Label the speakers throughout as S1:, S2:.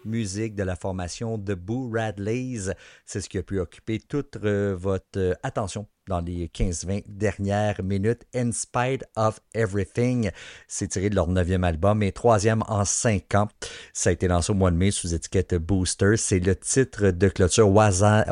S1: musique de la formation The Boo Radleys. C'est ce qui a pu occuper toute votre attention dans les 15-20 dernières minutes. In Spite of Everything, c'est tiré de leur 9e album et 3e en 5 ans. Ça a été lancé au mois de mai sous étiquette Booster. C'est le titre de clôture Wasn't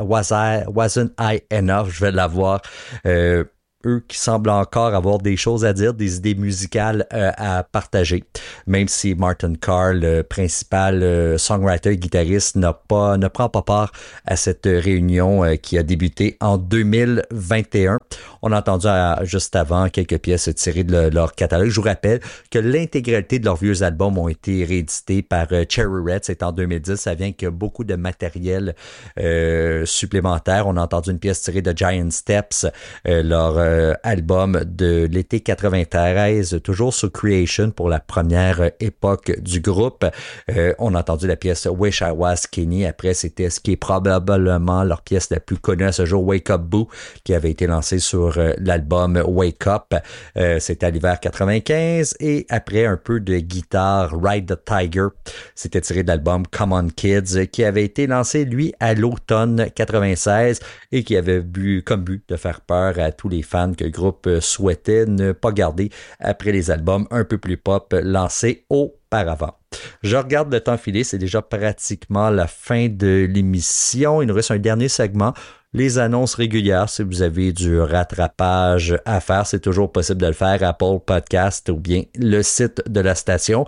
S1: I Enough? Je vais l'avoir. Eux qui semblent encore avoir des choses à dire, des idées musicales à partager. Même si Martin Carr, le principal songwriter et guitariste, ne prend pas part à cette réunion qui a débuté en 2021. On a entendu juste avant quelques pièces tirées de leur catalogue. Je vous rappelle que l'intégralité de leurs vieux albums ont été réédités par Cherry Red. C'est en 2010. Ça vient avec beaucoup de matériel supplémentaire. On a entendu une pièce tirée de Giant Steps, leur album de l'été 93, toujours sous Creation pour la première époque du groupe. On a entendu la pièce Wish I Was Skinny. Après, c'était ce qui est probablement leur pièce la plus connue à ce jour, Wake Up Boo, qui avait été lancée sur l'album Wake Up. C'était à l'hiver 95. Et après, un peu de guitare, Ride the Tiger. C'était tiré de l'album Come On Kids, qui avait été lancé, lui, à l'automne 96 et qui avait comme but de faire peur à tous les fans que le groupe souhaitait ne pas garder après les albums un peu plus pop lancés auparavant. Je regarde le temps filer, c'est déjà pratiquement la fin de l'émission. Il nous reste un dernier segment. Les annonces régulières, si vous avez du rattrapage à faire, c'est toujours possible de le faire à Apple Podcast ou bien le site de la station,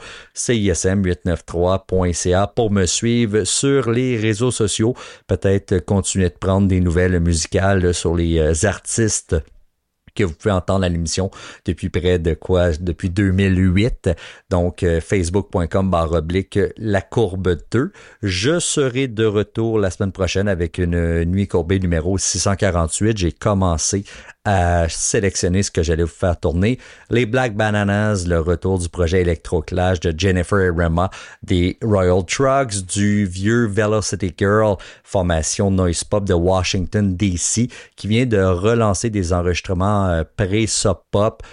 S1: CISM893.ca pour me suivre sur les réseaux sociaux. Peut-être continuer de prendre des nouvelles musicales sur les artistes que vous pouvez entendre à l'émission depuis depuis 2008. Donc, facebook.com/la courbe 2. Je serai de retour la semaine prochaine avec une nuit courbée numéro 648. J'ai commencé à sélectionner ce que j'allais vous faire tourner. Les Black Bananas, le retour du projet Electroclash de Jennifer et Rema, des Royal Trucks, du vieux Velocity Girl, formation noise pop de Washington DC, qui vient de relancer des enregistrements pré-sub pop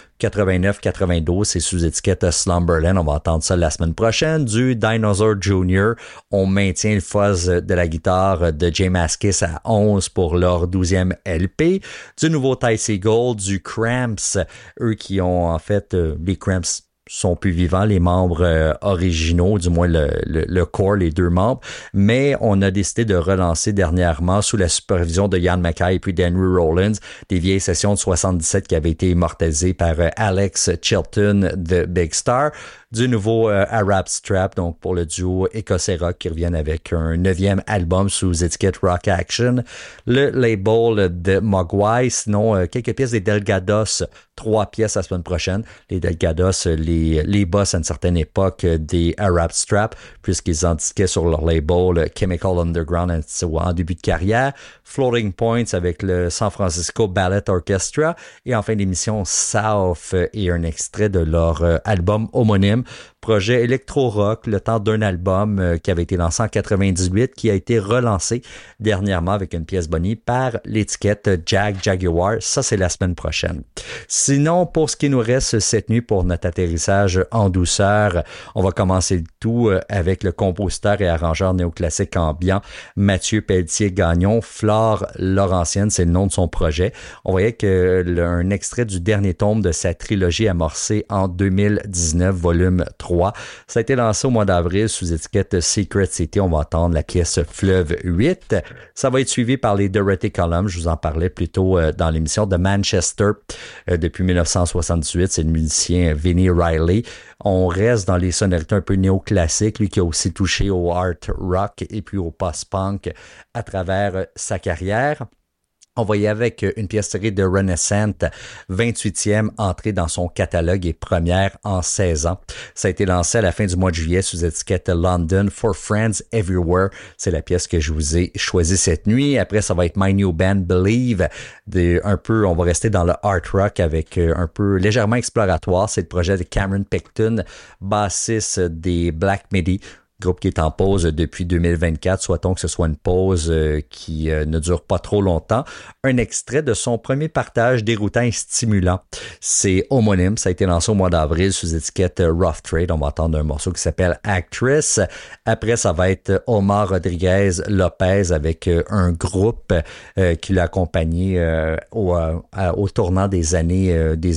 S1: 89-92, c'est sous étiquette Slumberland. On va entendre ça la semaine prochaine. Du Dinosaur Jr., on maintient le fuzz de la guitare de Jay Mascis à 11 pour leur 12e LP. Du nouveau Ty Segall, du Cramps, eux qui ont en fait, les Cramps sont plus vivants, les membres originaux, du moins le core, les deux membres, mais on a décidé de relancer dernièrement sous la supervision de Ian MacKaye et puis d'Henry Rollins, des vieilles sessions de 77 qui avaient été immortalisées par Alex Chilton de Big Star, du nouveau Arab Strap, donc pour le duo écossais rock qui reviennent avec un 9e album sous étiquette Rock Action, le label de Mogwai, sinon quelques pièces des Delgados, 3 pièces la semaine prochaine, les Delgados, les boss à une certaine époque des Arab Strap, puisqu'ils indiquaient sur leur label Chemical Underground en début de carrière, Floating Points avec le San Francisco Ballet Orchestra, et en fin d'émission South et un extrait de leur album homonyme, projet électro-rock, le temps d'un album qui avait été lancé en 98, qui a été relancé dernièrement avec une pièce bonnie par l'étiquette Jaguar. Ça, c'est la semaine prochaine. Sinon, pour ce qui nous reste cette nuit pour notre atterrissage en douceur, on va commencer le tout avec le compositeur et arrangeur néoclassique ambiant Mathieu Pelletier-Gagnon. Flore Laurentienne, c'est le nom de son projet. On voyait un extrait du dernier tome de sa trilogie amorcée en 2019, volume 3. Ça a été lancé au mois d'avril sous étiquette Secret City. On va entendre la pièce Fleuve 8. Ça va être suivi par les Dorothy Column. Je vous en parlais plus tôt dans l'émission de Manchester. Depuis 1978, c'est le musicien Vinnie Riley. On reste dans les sonorités un peu néoclassiques, lui qui a aussi touché au art rock et puis au post-punk à travers sa carrière. On va y aller avec une pièce tirée de Renaissance, 28e entrée dans son catalogue et première en 16 ans. Ça a été lancé à la fin du mois de juillet sous étiquette London for Friends Everywhere. C'est la pièce que je vous ai choisie cette nuit. Après, ça va être My New Band Believe. On va rester dans le art rock avec un peu légèrement exploratoire. C'est le projet de Cameron Picton, bassiste des Black Midi. groupe qui est en pause depuis 2024, souhaitons que ce soit une pause qui ne dure pas trop longtemps. Un extrait de son premier partage déroutant et stimulant. C'est homonyme, ça a été lancé au mois d'avril sous étiquette Rough Trade. On va entendre un morceau qui s'appelle Actress. Après, ça va être Omar Rodriguez Lopez avec un groupe qui l'a accompagné au tournant des années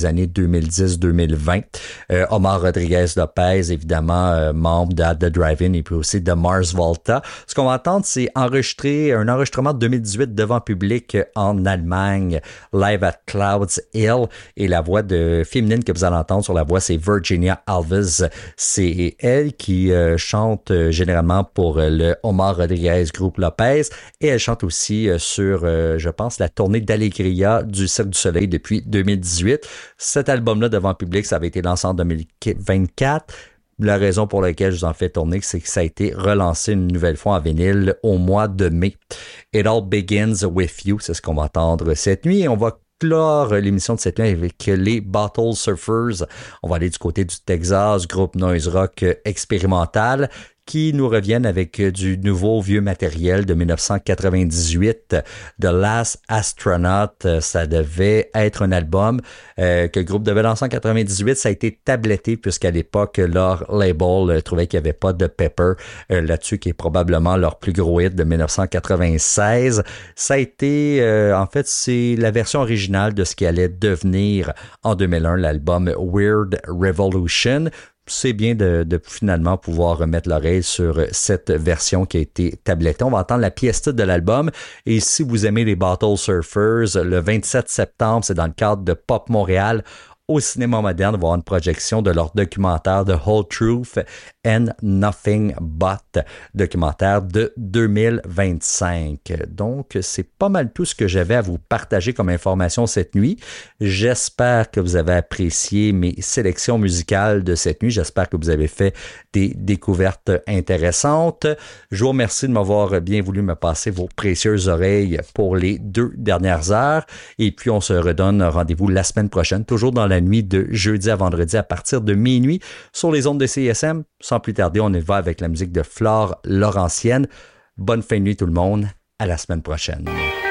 S1: 2010-2020. Omar Rodriguez Lopez, évidemment, membre de The Drive-In et puis aussi de Mars Volta. Ce qu'on va entendre, c'est un enregistrement de 2018 devant public en Allemagne, live at Clouds Hill, et la voix féminine que vous allez entendre sur la voix, c'est Virginia Alves. C'est elle qui chante généralement pour le Omar Rodriguez Group Lopez, et elle chante aussi sur, je pense, la tournée d'Alegria du Cirque du Soleil depuis 2018. Cet album-là devant public, ça avait été lancé en 2024. La raison pour laquelle je vous en fais tourner, c'est que ça a été relancé une nouvelle fois en vinyle au mois de mai. It All Begins With You, c'est ce qu'on va entendre cette nuit, et on va clore l'émission de cette nuit avec les Bottle Surfers. On va aller du côté du Texas, groupe noise rock expérimental, qui nous reviennent avec du nouveau vieux matériel de 1998, The Last Astronaut. Ça devait être un album que le groupe devait lancer en 98. Ça a été tabletté puisqu'à l'époque, leur label trouvait qu'il n'y avait pas de pepper là-dessus, qui est probablement leur plus gros hit de 1996. Ça a été, en fait, c'est la version originale de ce qui allait devenir en 2001 l'album Weird Revolution. C'est bien de finalement pouvoir remettre l'oreille sur cette version qui a été tablettée. On va entendre la pièce titre de l'album. Et si vous aimez les Bottle Surfers, le 27 septembre, c'est dans le cadre de Pop Montréal, au cinéma moderne, on va avoir une projection de leur documentaire The Whole Truth and Nothing But, documentaire de 2025. Donc, c'est pas mal tout ce que j'avais à vous partager comme information cette nuit. J'espère que vous avez apprécié mes sélections musicales de cette nuit. J'espère que vous avez fait des découvertes intéressantes. Je vous remercie de m'avoir bien voulu me passer vos précieuses oreilles pour les 2 dernières heures. Et puis, on se redonne rendez-vous la semaine prochaine, toujours dans la nuit de jeudi à vendredi à partir de minuit sur les ondes de CISM. Sans plus tarder, on y va avec la musique de Flore Laurentienne. Bonne fin de nuit tout le monde. À la semaine prochaine.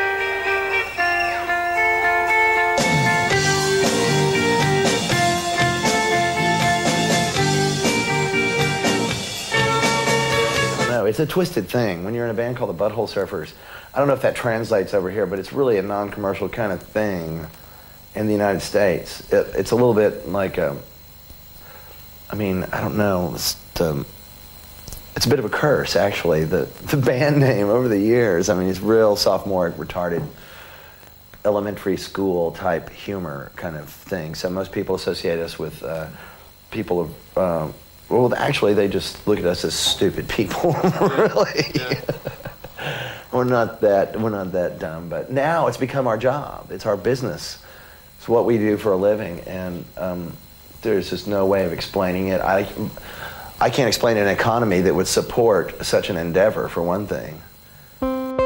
S2: It's a twisted thing. When you're in a band called the Butthole Surfers, I don't know if that translates over here, but it's really a non-commercial kind of thing in the United States. It's a little bit like I don't know. It's a bit of a curse, actually. The band name over the years. I mean, it's real sophomoric, retarded, elementary school type humor kind of thing. So most people associate us with people of. Well, actually, they just look at us as stupid people, really. Yeah. We're not that dumb, but now it's become our job. It's our business. It's what we do for a living, and there's just no way of explaining it. I can't explain an economy that would support such an endeavor, for one thing.